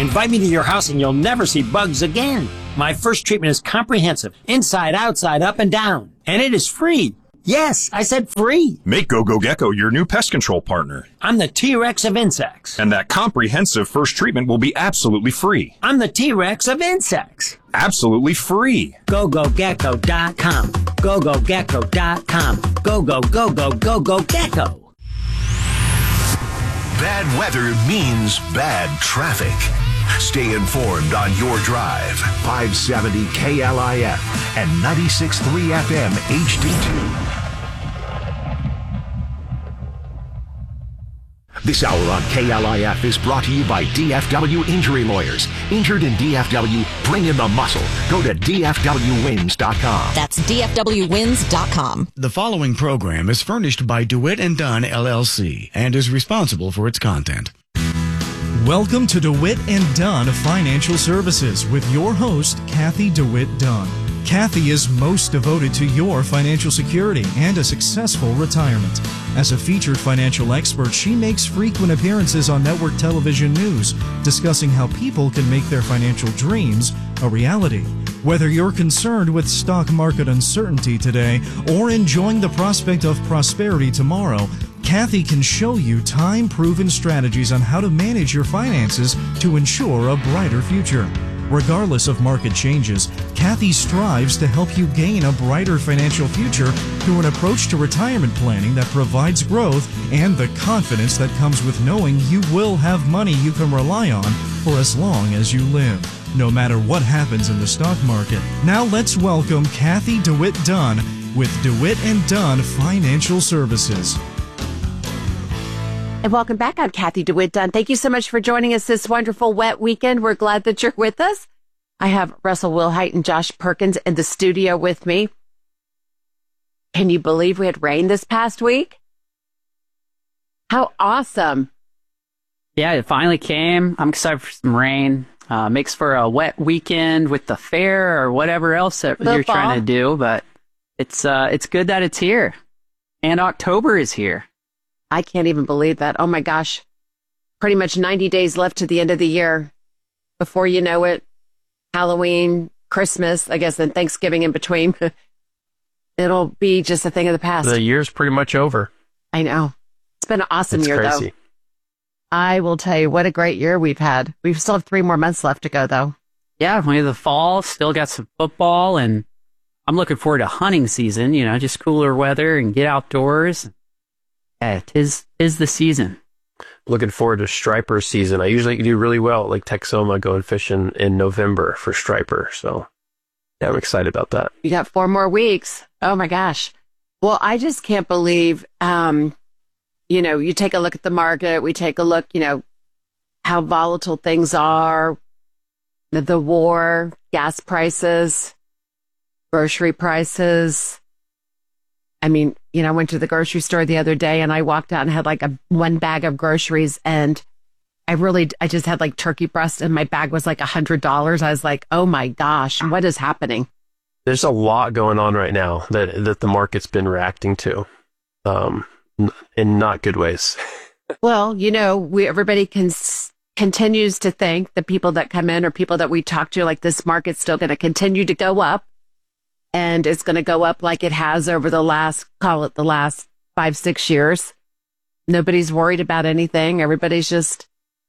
Invite me to your house and you'll never see bugs again. My first treatment is comprehensive, inside, outside, up and down. And it is free. Yes, I said free. Make GoGo Gecko your new pest control partner. I'm the T-Rex of insects. And that comprehensive first treatment will be absolutely free. I'm the T-Rex of insects. Absolutely free. GoGoGecko.com. GoGoGecko.com. Go-go-go-go-go-go-gecko. Bad weather means bad traffic. Stay informed on your drive. 570 KLIF and 96.3 FM HD2. This hour on KLIF is brought to you by DFW Injury Lawyers. Injured in DFW, bring in the muscle. Go to DFWWins.com. That's DFWWins.com. The following program is furnished by DeWitt & Dunn, LLC, and is responsible for its content. Welcome to DeWitt & Dunn Financial Services with your host, Kathy DeWitt Dunn. Kathy is most devoted to your financial security and a successful retirement. As a featured financial expert, she makes frequent appearances on network television news, discussing how people can make their financial dreams a reality. Whether you're concerned with stock market uncertainty today or enjoying the prospect of prosperity tomorrow, Kathy can show you time-proven strategies on how to manage your finances to ensure a brighter future. Regardless of market changes, Kathy strives to help you gain a brighter financial future through an approach to retirement planning that provides growth and the confidence that comes with knowing you will have money you can rely on for as long as you live, no matter what happens in the stock market. Now let's welcome Kathy DeWitt Dunn with DeWitt & Dunn Financial Services. And welcome back. I'm Kathy DeWitt Dunn. Thank you so much for joining us this wonderful wet weekend. We're glad that you're with us. I have Russell Wilhite and Josh Perkins in the studio with me. Can you believe we had rain this past week? How awesome. Yeah, it finally came. I'm excited for some rain. Makes for a wet weekend with the fair or whatever else that you're trying to do. But it's good that it's here. And October is here. I can't even believe that. Oh my gosh. Pretty much 90 days left to the end of the year. Before you know it, Halloween, Christmas, I guess, then Thanksgiving in between. It'll be just a thing of the past. The year's pretty much over. I know. It's been an awesome year, crazy. though. I will tell you, what a great year we've had. We still have 3 more months left to go, though. Yeah, we have the fall, still got some football, and I'm looking forward to hunting season, just cooler weather and get outdoors. Yeah, it is the season. Looking forward to striper season. I usually do really well at Lake Texoma going fishing in November for striper. So, yeah, I'm excited about that. You got 4 more weeks. Oh, my gosh. Well, I just can't believe, you take a look at the market. We take a look, how volatile things are, the war, gas prices, grocery prices. I mean, I went to the grocery store the other day and I walked out and had like 1 bag of groceries, and I just had like turkey breast and my bag was like $100. I was like, oh my gosh, what is happening? There's a lot going on right now that the market's been reacting to, in not good ways. Well, everybody continues to think, the people that come in or people that we talk to, like this market's still going to continue to go up. And it's going to go up like it has over the last 5-6 years. Nobody's worried about anything. Everybody's just,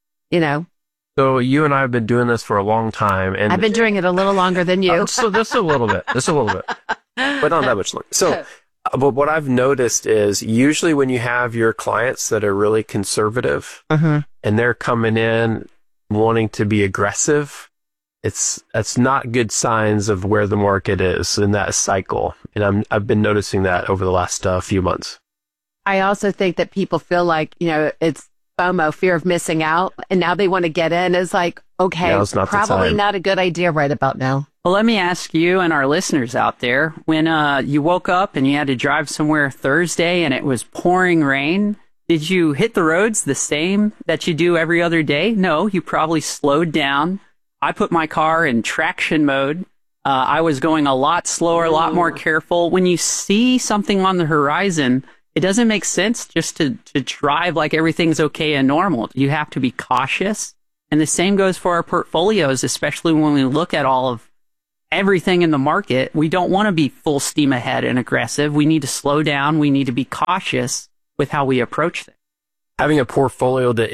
So you and I have been doing this for a long time. And I've been doing it a little longer than you. So just a little bit. But not that much longer. So but what I've noticed is usually when you have your clients that are really conservative and they're coming in wanting to be aggressive, that's not good signs of where the market is in that cycle. And I've been noticing that over the last few months. I also think that people feel like, it's FOMO, fear of missing out. And now they want to get in. It's like, okay, probably not a good idea right about now. Well, let me ask you and our listeners out there, when you woke up and you had to drive somewhere Thursday and it was pouring rain, did you hit the roads the same that you do every other day? No, you probably slowed down. I put my car in traction mode. I was going a lot slower, a lot more careful. When you see something on the horizon, it doesn't make sense just to drive like everything's okay and normal. You have to be cautious. And the same goes for our portfolios, especially when we look at all of everything in the market. We don't want to be full steam ahead and aggressive. We need to slow down. We need to be cautious with how we approach things. Having a portfolio that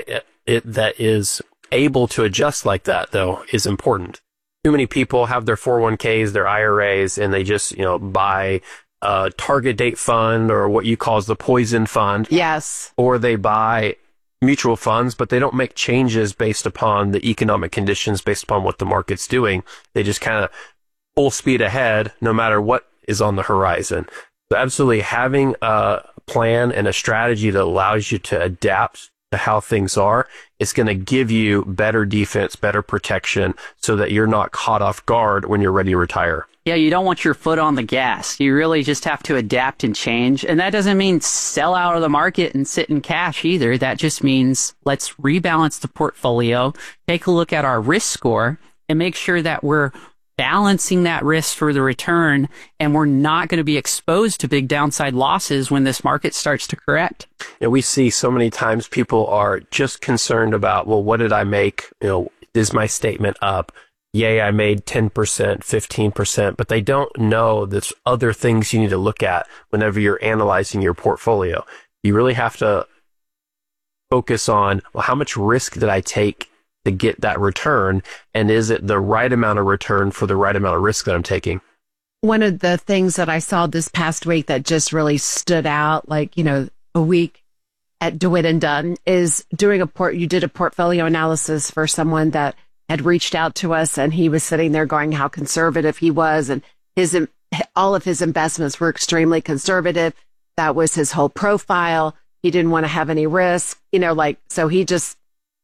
is able to adjust like that, though, is important. Too many people have their 401ks, their IRAs, and they just, buy a target date fund or what you call the poison fund. Yes. Or they buy mutual funds, but they don't make changes based upon the economic conditions, based upon what the market's doing. They just kind of full speed ahead, no matter what is on the horizon. So absolutely having a plan and a strategy that allows you to adapt to how things are, it's going to give you better defense, better protection, so that you're not caught off guard when you're ready to retire. Yeah, you don't want your foot on the gas. You really just have to adapt and change. And that doesn't mean sell out of the market and sit in cash either. That just means let's rebalance the portfolio, take a look at our risk score, and make sure that we're balancing that risk for the return, and we're not going to be exposed to big downside losses when this market starts to correct. And we see so many times people are just concerned about, well, what did I make? Is my statement up? Yay, I made 10%, 15%, but they don't know there's other things you need to look at whenever you're analyzing your portfolio. You really have to focus on, well, how much risk did I take to get that return? And is it the right amount of return for the right amount of risk that I'm taking? One of the things that I saw this past week that just really stood out, a week at DeWitt and Dunn, is doing you did a portfolio analysis for someone that had reached out to us, and he was sitting there going how conservative he was, and all of his investments were extremely conservative. That was his whole profile. He didn't want to have any risk, so he just,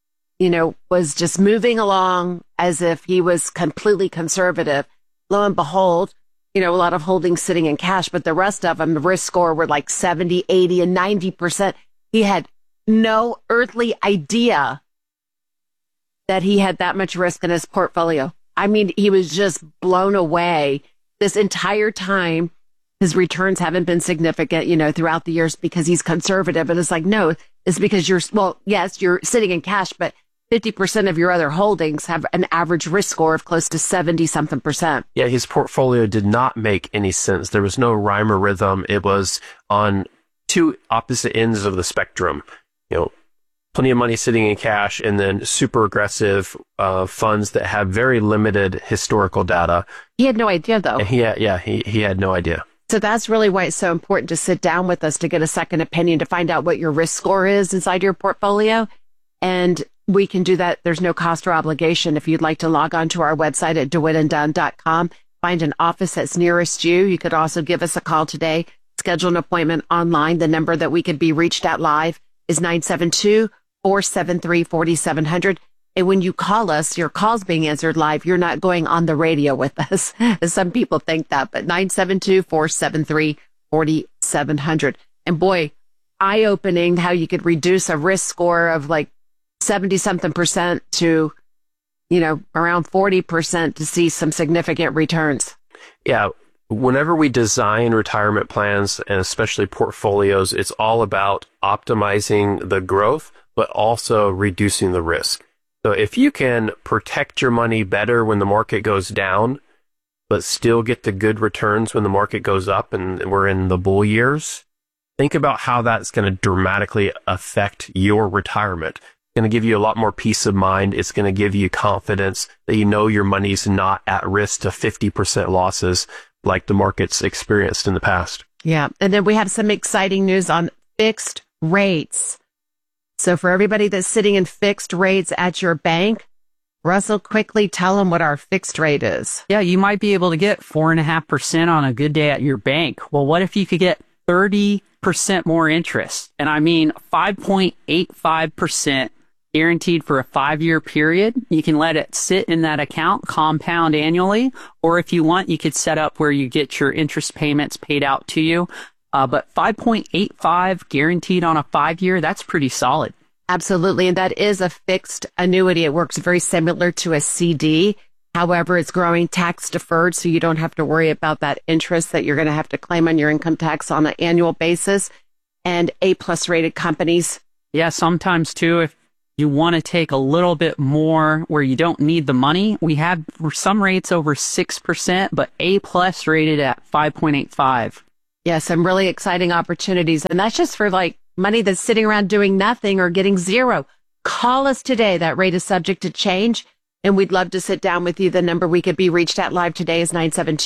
was just moving along as if he was completely conservative. Lo and behold, a lot of holdings sitting in cash, but the rest of them, the risk score were like 70, 80, and 90%. He had no earthly idea that he had that much risk in his portfolio. I mean, he was just blown away. This entire time, his returns haven't been significant, throughout the years because he's conservative. And it's like, no, it's because you're sitting in cash, but 50% of your other holdings have an average risk score of close to 70-something%. Yeah, his portfolio did not make any sense. There was no rhyme or rhythm. It was on two opposite ends of the spectrum. Plenty of money sitting in cash, and then super aggressive funds that have very limited historical data. He had no idea, though. He had no idea. So that's really why it's so important to sit down with us to get a second opinion, to find out what your risk score is inside your portfolio. And we can do that. There's no cost or obligation. If you'd like to log on to our website at DeWittandDunn.com, find an office that's nearest you. You could also give us a call today, schedule an appointment online. The number that we could be reached at live is 972-473-4700. And when you call us, your call's being answered live. You're not going on the radio with us. Some people think that, but 972-473-4700. And boy, eye-opening how you could reduce a risk score of like 70-something% to, around 40% to see some significant returns. Yeah. Whenever we design retirement plans, and especially portfolios, it's all about optimizing the growth, but also reducing the risk. So if you can protect your money better when the market goes down, but still get the good returns when the market goes up and we're in the bull years, think about how that's going to dramatically affect your retirement. It's going to give you a lot more peace of mind. It's going to give you confidence that your money's not at risk to 50% losses like the market's experienced in the past. Yeah. And then we have some exciting news on fixed rates. So for everybody that's sitting in fixed rates at your bank, Russell, quickly tell them what our fixed rate is. Yeah, you might be able to get 4.5% on a good day at your bank. Well, what if you could get 30% more interest? And I mean 5.85% guaranteed for a 5-year period. You can let it sit in that account, compound annually, or if you want, you could set up where you get your interest payments paid out to you. But 5.85 guaranteed on a 5-year, that's pretty solid. Absolutely. And that is a fixed annuity. It works very similar to a CD. However, it's growing tax deferred, so you don't have to worry about that interest that you're going to have to claim on your income tax on an annual basis. And A+ rated companies. Yeah, sometimes too, if you want to take a little bit more where you don't need the money, we have some rates over 6%, but A+ rated at 5.85. Yeah, some really exciting opportunities. And that's just for like money that's sitting around doing nothing or getting zero. Call us today. That rate is subject to change. And we'd love to sit down with you. The number we could be reached at live today is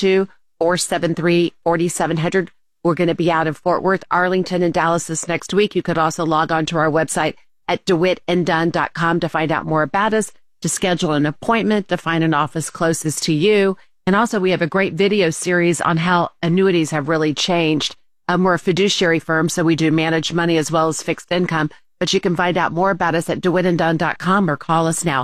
972-473-4700. We're going to be out of Fort Worth, Arlington, and Dallas this next week. You could also log on to our website at DeWittandDunn.com to find out more about us, to schedule an appointment, to find an office closest to you. And also, we have a great video series on how annuities have really changed. We're a fiduciary firm, so we do manage money as well as fixed income. But you can find out more about us at DeWittandDunn.com or call us now,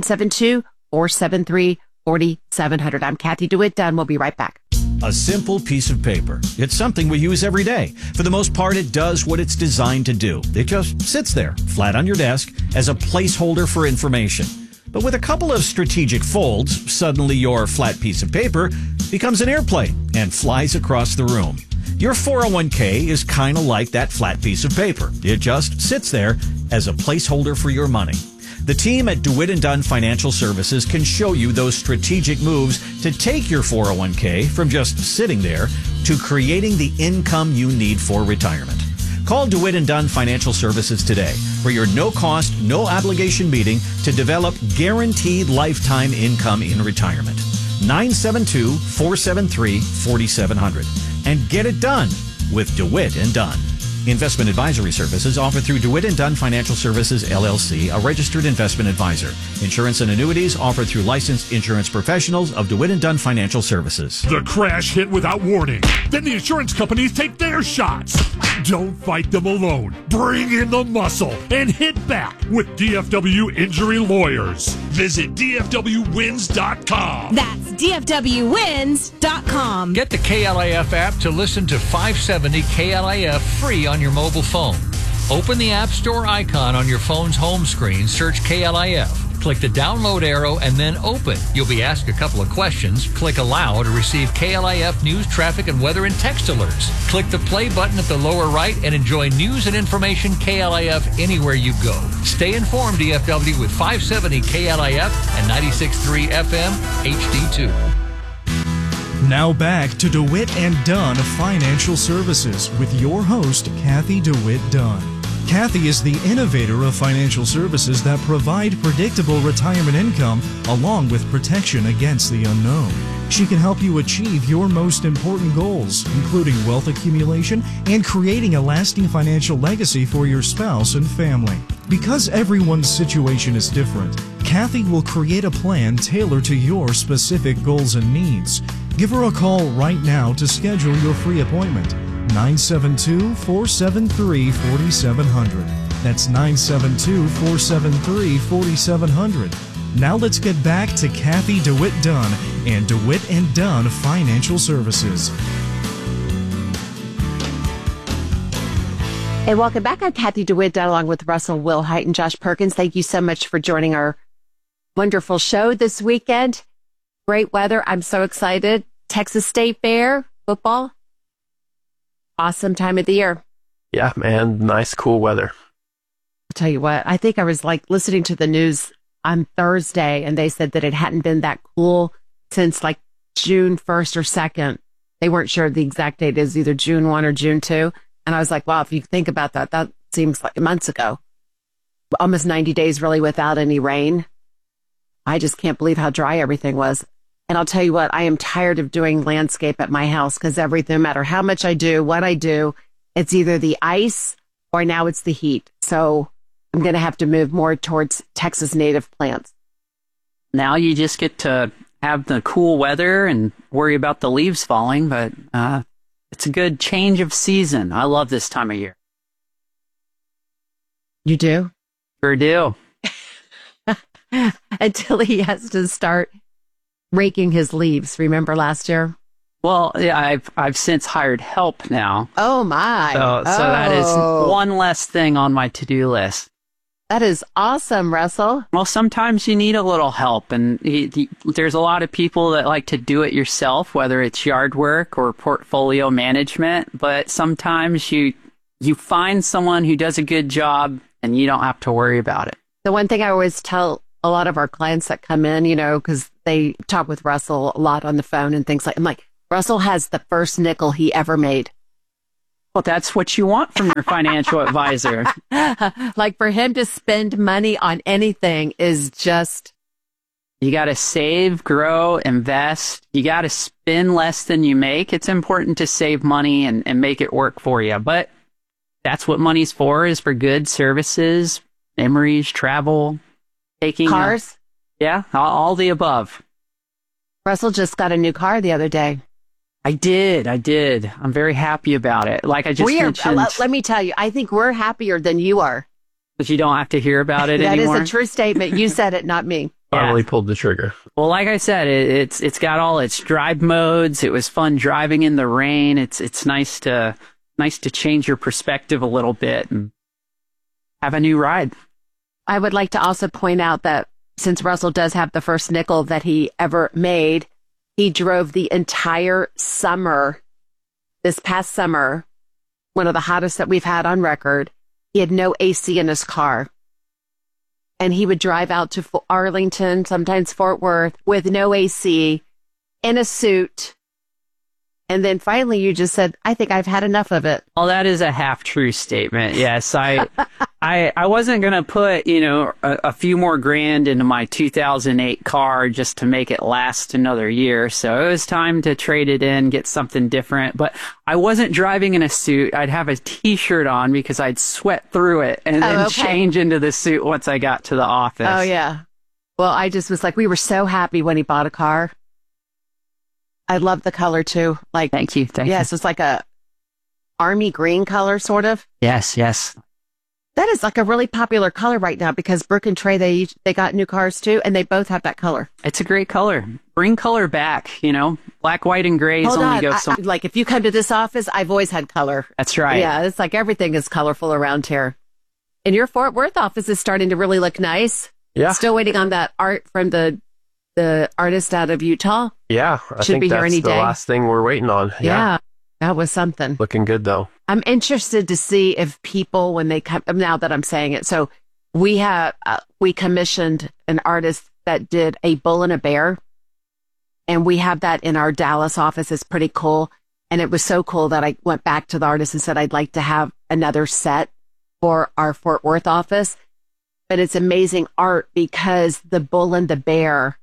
972-473-4700. I'm Kathy DeWitt Dunn. We'll be right back. A simple piece of paper. It's something we use every day. For the most part, it does what it's designed to do. It just sits there, flat on your desk, as a placeholder for information. But with a couple of strategic folds, suddenly your flat piece of paper becomes an airplane and flies across the room. Your 401k is kind of like that flat piece of paper. It just sits there as a placeholder for your money. The team at DeWitt & Dunn Financial Services can show you those strategic moves to take your 401k from just sitting there to creating the income you need for retirement. Call DeWitt & Dunn Financial Services today for your no-cost, no-obligation meeting to develop guaranteed lifetime income in retirement. 972-473-4700. And get it done with DeWitt & Dunn. Investment advisory services offered through DeWitt & Dunn Financial Services, LLC, a registered investment advisor. Insurance and annuities offered through licensed insurance professionals of DeWitt & Dunn Financial Services. The crash hit without warning. Then the insurance companies take their shots. Don't fight them alone. Bring in the muscle and hit back with DFW Injury Lawyers. Visit DFWWins.com. That's DFWWins.com. Get the KLIF app to listen to 570 KLIF free on your mobile phone. Open the App Store icon on your phone's home screen, search KLIF. Click the download arrow and then open. You'll be asked a couple of questions. Click allow to receive KLIF news, traffic, and weather and text alerts. Click the play button at the lower right and enjoy news and information KLIF anywhere you go. Stay informed, DFW, with 570 KLIF and 96.3 FM HD2. Now back to DeWitt & Dunn Financial Services with your host, Kathy DeWitt Dunn. Kathy is the innovator of financial services that provide predictable retirement income along with protection against the unknown. She can help you achieve your most important goals, including wealth accumulation and creating a lasting financial legacy for your spouse and family. Because everyone's situation is different, Kathy will create a plan tailored to your specific goals and needs. Give her a call right now to schedule your free appointment. 972-473-4700. That's 972-473-4700. Now let's get back to Kathy DeWitt Dunn and DeWitt & Dunn Financial Services. Hey, welcome back. I'm Kathy DeWitt Dunn along with Russell Wilhite and Josh Perkins. Thank you so much for joining our wonderful show this weekend. Great weather. I'm so excited. Texas State Fair, football. Awesome time of the year. Yeah, man. Nice, cool weather. I'll tell you what, I think I was like listening to the news on Thursday and they said that it hadn't been that cool since like June 1st or 2nd. They weren't sure the exact date is either June 1 or June 2. And I was like, wow, if you think about that, that seems like months ago. Almost 90 days really without any rain. I just can't believe how dry everything was. And I'll tell you what, I am tired of doing landscape at my house because everything, no matter how much I do, what I do, it's either the ice or now it's the heat. So I'm going to have to move more towards Texas native plants. Now you just get to have the cool weather and worry about the leaves falling, but it's a good change of season. I love this time of year. You do? Sure do. Until he has to start raking his leaves. Remember last year? Well, yeah, I've since hired help now. Oh my! So that is one less thing on my to-do list. That is awesome, Russell. Well, sometimes you need a little help, and there's a lot of people that like to do it yourself, whether it's yard work or portfolio management. But sometimes you find someone who does a good job, and you don't have to worry about it. The one thing I always tell a lot of our clients that come in, because they talk with Russell a lot on the phone and things I'm like, Russell has the first nickel he ever made. Well, that's what you want from your financial advisor. Like for him to spend money on anything is just... You got to save, grow, invest. You got to spend less than you make. It's important to save money and make it work for you. But that's what money's for, is for goods, services, memories, travel, taking... Cars? Yeah, all the above. Russell just got a new car the other day. I did. I'm very happy about it. Like I just mentioned. Let me tell you, I think we're happier than you are. But you don't have to hear about it anymore. That is a true statement. You said it, not me. Finally pulled the trigger. Well, like I said, it's got all its drive modes. It was fun driving in the rain. It's nice to change your perspective a little bit and have a new ride. I would like to also point out that since Russell does have the first nickel that he ever made, he drove the entire summer, this past summer, one of the hottest that we've had on record. He had no AC in his car. And he would drive out to Arlington, sometimes Fort Worth, with no AC, in a suit. And then finally you just said, I think I've had enough of it. Well, that is a half-true statement. Yes, I wasn't going to put, a few more grand into my 2008 car just to make it last another year. So it was time to trade it in, get something different. But I wasn't driving in a suit. I'd have a T-shirt on because I'd sweat through it and then change into the suit once I got to the office. Oh, yeah. Well, I just was like, we were so happy when he bought a car. I love the color too. Like, thank you. Yes, it's like a army green color, sort of. Yes. That is like a really popular color right now because Brooke and Trey, they got new cars too, and they both have that color. It's a great color. Bring color back. Black, white, and gray only go so. Like if you come to this office, I've always had color. That's right. Yeah, it's like everything is colorful around here. And your Fort Worth office is starting to really look nice. Yeah. Still waiting on that art from the artist out of Utah. Yeah, I think that's the last thing we're waiting on. Yeah, that was something. Looking good, though. I'm interested to see if people, when they come, now that I'm saying it, so we commissioned an artist that did a bull and a bear, and we have that in our Dallas office. It's pretty cool, and it was so cool that I went back to the artist and said, I'd like to have another set for our Fort Worth office, but it's amazing art because the bull and the bear,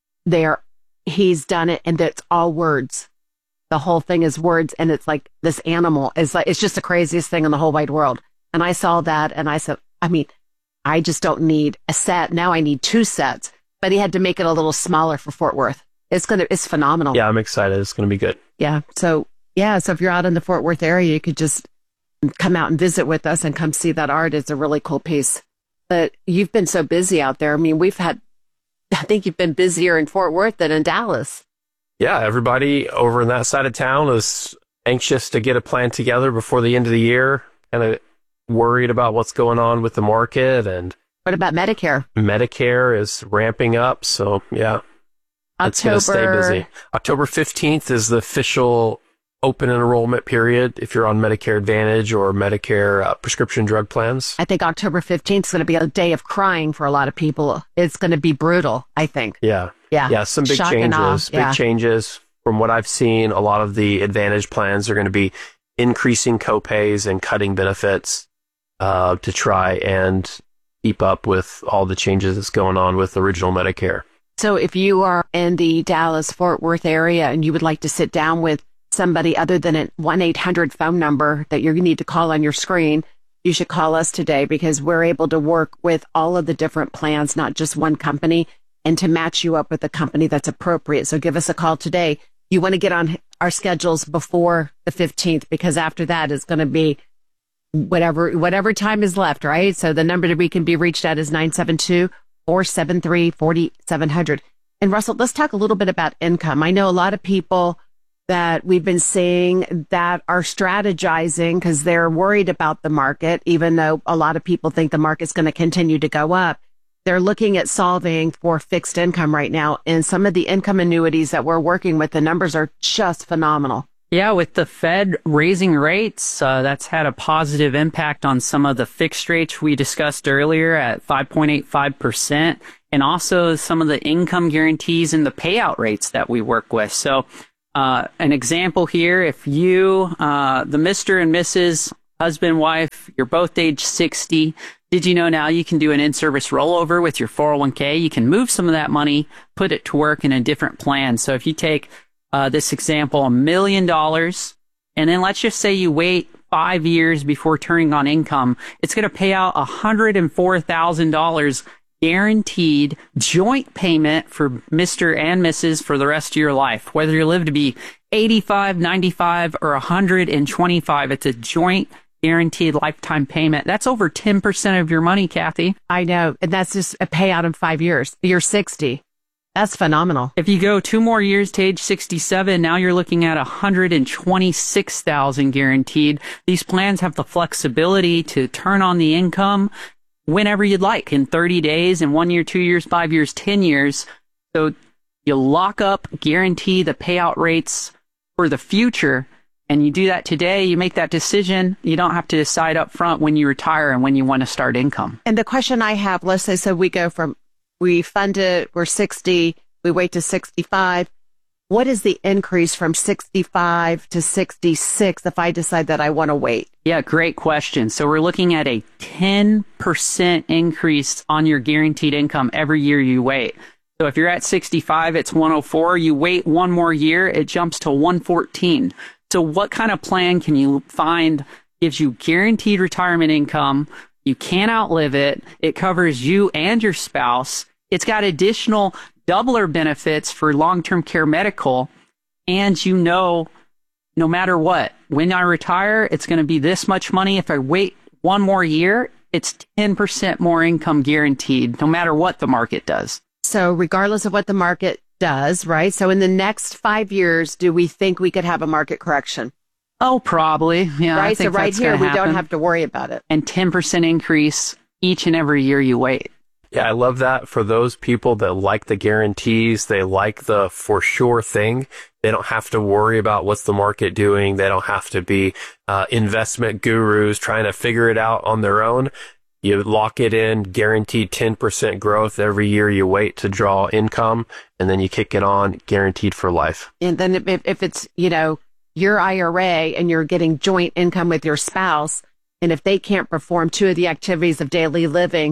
he's done it, and it's all words. The whole thing is words, and it's like this animal is like, it's just the craziest thing in the whole wide world. And I saw that, and I said, I just don't need a set. Now I need 2 sets. But he had to make it a little smaller for Fort Worth. It's phenomenal. Yeah, I'm excited. It's going to be good. Yeah. So if you're out in the Fort Worth area, you could just come out and visit with us and come see that art. It's a really cool piece. But you've been so busy out there. I think you've been busier in Fort Worth than in Dallas. Yeah, everybody over in that side of town is anxious to get a plan together before the end of the year, kind of worried about what's going on with the market. And what about Medicare? Medicare is ramping up, so yeah, it's going to stay busy. October 15th is the official open enrollment period if you're on Medicare Advantage or Medicare prescription drug plans. I think October 15th is going to be a day of crying for a lot of people. It's going to be brutal, I think. Yeah. Some big changes. Big changes. From what I've seen, a lot of the Advantage plans are going to be increasing copays and cutting benefits to try and keep up with all the changes that's going on with original Medicare. So if you are in the Dallas-Fort Worth area and you would like to sit down with somebody other than a 1-800 phone number that you need to call on your screen, you should call us today because we're able to work with all of the different plans, not just one company, and to match you up with a company that's appropriate. So give us a call today. You want to get on our schedules before the 15th because after that is going to be whatever time is left, right? So the number that we can be reached at is 972-473-4700. And Russell, let's talk a little bit about income. I know a lot of people that we've been seeing that are strategizing because they're worried about the market, even though a lot of people think the market's going to continue to go up. They're looking at solving for fixed income right now. And some of the income annuities that we're working with, the numbers are just phenomenal. Yeah, with the Fed raising rates, that's had a positive impact on some of the fixed rates we discussed earlier at 5.85%, and also some of the income guarantees and the payout rates that we work with. So an example here, if you, the Mr. and Mrs., husband, wife, you're both age 60, did you know now you can do an in-service rollover with your 401k? You can move some of that money, put it to work in a different plan. So if you take this example, $1 million, and then let's just say you wait 5 years before turning on income, it's going to pay out $104,000 guaranteed joint payment for Mr. and Mrs. for the rest of your life. Whether you live to be 85, 95, or 125, it's a joint guaranteed lifetime payment. That's over 10% of your money, Kathy. I know. And that's just a payout in 5 years. You're 60. That's phenomenal. If you go 2 more years to age 67, now you're looking at $126,000 guaranteed. These plans have the flexibility to turn on the income whenever you'd like, in 30 days, in 1 year, 2 years, 5 years, 10 years. So you lock up, guarantee the payout rates for the future, and you do that today. You make that decision. You don't have to decide up front when you retire and when you want to start income. And the question I have, let's say, so we fund it, we're 60, we wait to 65. What is the increase from 65 to 66 if I decide that I want to wait? Yeah, great question. So we're looking at a 10% increase on your guaranteed income every year you wait. So if you're at 65, it's 104. You wait 1 more year, it jumps to 114. So what kind of plan can you find gives you guaranteed retirement income? You can't outlive it. It covers you and your spouse. It's got additional doubler benefits for long-term care medical. And no matter what, when I retire, it's going to be this much money. If I wait 1 more year, it's 10% more income guaranteed, no matter what the market does. So regardless of what the market does, right? So in the next 5 years, do we think we could have a market correction? Oh, probably. Yeah. Right. I think so right that's here, we happen. don't have to worry about it. And 10% increase each and every year you wait. Yeah, I love that for those people that like the guarantees. They like the for sure thing. They don't have to worry about what's the market doing. They don't have to be investment gurus trying to figure it out on their own. You lock it in, guaranteed 10% growth every year you wait to draw income, and then you kick it on, guaranteed for life. And then if it's, your IRA and you're getting joint income with your spouse, and if they can't perform 2 of the activities of daily living,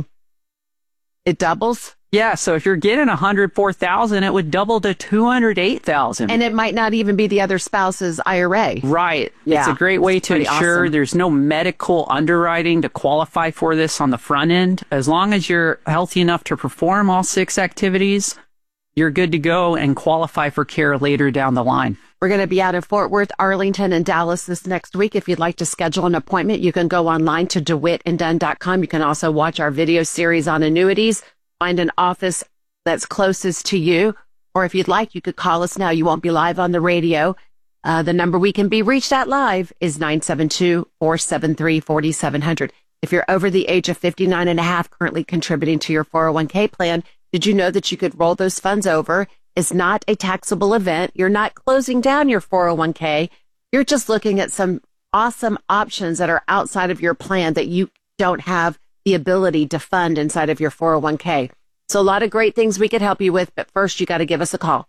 it doubles? Yeah, so if you're getting $104,000, it would double to $208,000. And it might not even be the other spouse's IRA. Right. Yeah, it's a great way to ensure awesome. There's no medical underwriting to qualify for this on the front end. As long as you're healthy enough to perform all 6 activities, you're good to go and qualify for care later down the line. We're going to be out in Fort Worth, Arlington, and Dallas this next week. If you'd like to schedule an appointment, you can go online to DeWittandDunn.com. You can also watch our video series on annuities. Find an office that's closest to you. Or if you'd like, you could call us now. You won't be live on the radio. The number we can be reached at live is 972-473-4700. If you're over the age of 59 and a half, currently contributing to your 401k plan, did you know that you could roll those funds over? It's not a taxable event. You're not closing down your 401k. You're just looking at some awesome options that are outside of your plan that you don't have the ability to fund inside of your 401k. So a lot of great things we could help you with, but first you got to give us a call.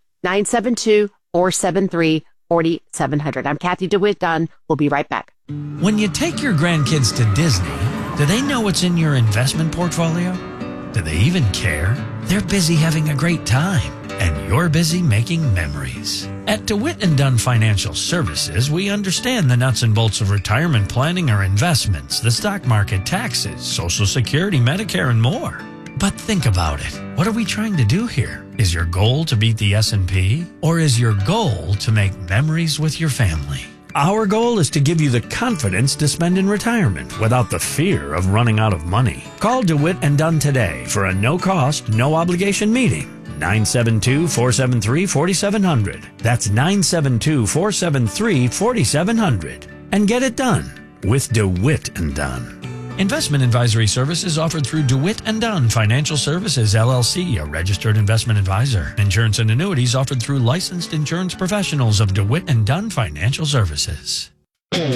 972-473-4700. I'm Kathy DeWitt Dunn. We'll be right back. When you take your grandkids to Disney, do they know what's in your investment portfolio? Do they even care? They're busy having a great time, and you're busy making memories. At DeWitt & Dunn Financial Services, we understand the nuts and bolts of retirement planning or investments, the stock market, taxes, Social Security, Medicare, and more. But think about it. What are we trying to do here? Is your goal to beat the S&P? Or is your goal to make memories with your family? Our goal is to give you the confidence to spend in retirement without the fear of running out of money. Call DeWitt & Dunn today for a no-cost, no-obligation meeting. 972-473-4700. That's 972-473-4700. And get it done with DeWitt & Dunn. Investment advisory services offered through DeWitt & Dunn Financial Services, LLC, a registered investment advisor. Insurance and annuities offered through licensed insurance professionals of DeWitt & Dunn Financial Services.